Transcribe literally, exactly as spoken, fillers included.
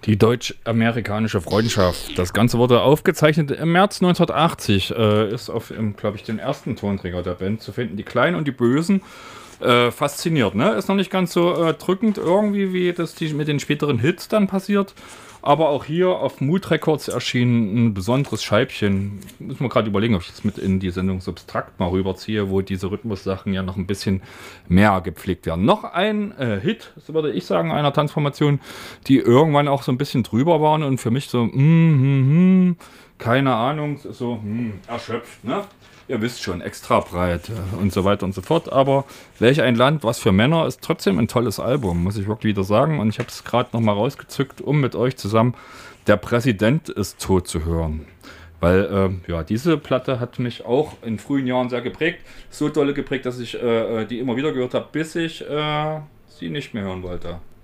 Die deutsch-amerikanische Freundschaft. Das Ganze wurde aufgezeichnet im März neunzehnhundertachtzig. Äh, ist auf, glaube ich, den ersten Tonträger der Band zu finden. Die Kleinen und die Bösen. Äh, fasziniert, ne? Ist noch nicht ganz so äh, drückend irgendwie, wie das die, mit den späteren Hits dann passiert. Aber auch hier auf Mood Records erschien ein besonderes Scheibchen. Muss man gerade überlegen, ob ich das mit in die Sendung Substrakt mal rüberziehe, wo diese Rhythmussachen ja noch ein bisschen mehr gepflegt werden. Noch ein äh, Hit, so würde ich sagen, einer Transformation, die irgendwann auch so ein bisschen drüber waren und für mich so, mm, mm, mm, keine Ahnung, so mm, erschöpft, ne? Ihr wisst schon, extra breit äh, und so weiter und so fort. Aber welch ein Land, was für Männer, ist trotzdem ein tolles Album, muss ich wirklich wieder sagen. Und ich habe es gerade nochmal rausgezückt, um mit euch zusammen Der Präsident ist tot zu hören. Weil, äh, ja, diese Platte hat mich auch in frühen Jahren sehr geprägt. So dolle geprägt, dass ich äh, die immer wieder gehört habe, bis ich äh, sie nicht mehr hören wollte.